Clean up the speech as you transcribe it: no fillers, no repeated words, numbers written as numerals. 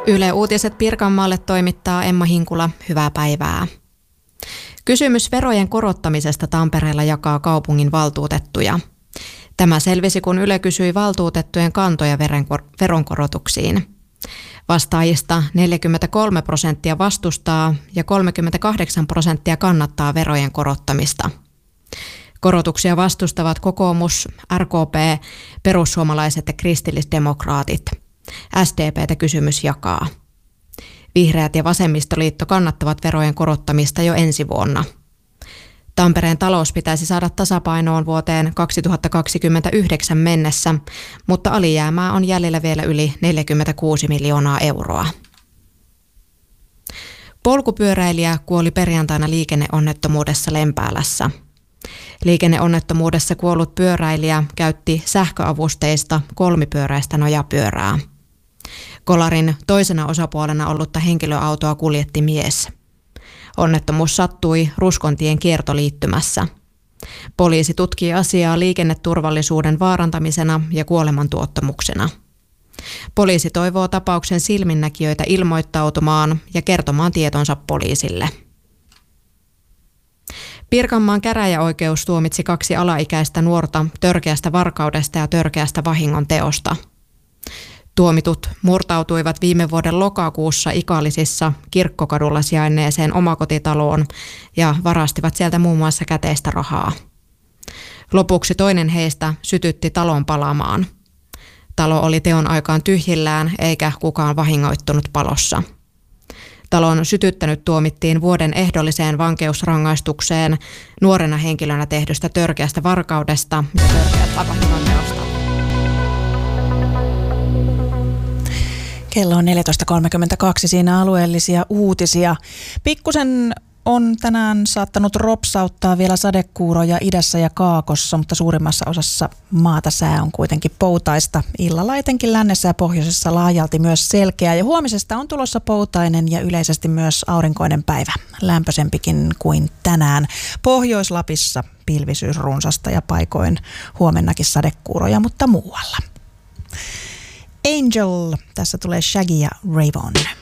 Yle Uutiset Pirkanmaalle toimittaa Emma Hinkula. Hyvää päivää. Kysymys verojen korottamisesta Tampereella jakaa kaupungin valtuutettuja. Tämä selvisi, kun Yle kysyi valtuutettujen kantoja veronkorotuksiin. Vastaajista 43% vastustaa ja 38% kannattaa verojen korottamista. Korotuksia vastustavat kokoomus, RKP, perussuomalaiset ja kristillisdemokraatit. SDP:tä kysymys jakaa. Vihreät ja vasemmistoliitto kannattavat verojen korottamista jo ensi vuonna. Tampereen talous pitäisi saada tasapainoon vuoteen 2029 mennessä, mutta alijäämää on jäljellä vielä yli 46 miljoonaa euroa. Polkupyöräilijä kuoli perjantaina liikenneonnettomuudessa Lempäälässä. Liikenneonnettomuudessa kuollut pyöräilijä käytti sähköavusteista kolmipyöräistä nojapyörää. Kolarin toisena osapuolena ollutta henkilöautoa kuljetti mies. Onnettomuus sattui Ruskontien kiertoliittymässä. Poliisi tutkii asiaa liikenneturvallisuuden vaarantamisena ja kuolemantuottamuksena. Poliisi toivoo tapauksen silminnäkijöitä ilmoittautumaan ja kertomaan tietonsa poliisille. Pirkanmaan käräjäoikeus tuomitsi 2 alaikäistä nuorta törkeästä varkaudesta ja törkeästä vahingonteosta. Tuomitut murtautuivat viime vuoden lokakuussa Ikaalisissa Kirkkokadulla sijainneeseen omakotitaloon ja varastivat sieltä muun muassa käteistä rahaa. Lopuksi toinen heistä sytytti talon palamaan. Talo oli teon aikaan tyhjillään eikä kukaan vahingoittunut palossa. Talon sytyttänyt tuomittiin vuoden ehdolliseen vankeusrangaistukseen nuorena henkilönä tehdystä törkeästä varkaudesta ja törkeästä vahingonteosta. Kello on 14.32, siinä alueellisia uutisia. Pikkusen on tänään saattanut ropsauttaa vielä sadekuuroja idässä ja kaakossa, mutta suurimmassa osassa maata sää on kuitenkin poutaista. Illalla etenkin lännessä ja pohjoisessa laajalti myös selkeä ja huomisesta on tulossa poutainen ja yleisesti myös aurinkoinen päivä. Lämpöisempikin kuin tänään. Pohjois-Lapissa pilvisyys runsasta ja paikoin huomennakin sadekuuroja, mutta muualla. Angel, tässä tulee Shaggy ja Rayvon.